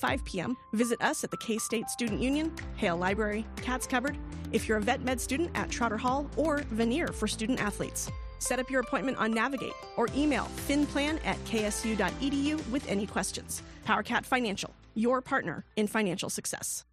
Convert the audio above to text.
5 p.m. Visit us at the K-State Student Union, Hale Library, Cats Cupboard, if you're a vet med student at Trotter Hall, or Veneer for student athletes. Set up your appointment on Navigate or email finplan@ksu.edu with any questions. PowerCat Financial, your partner in financial success.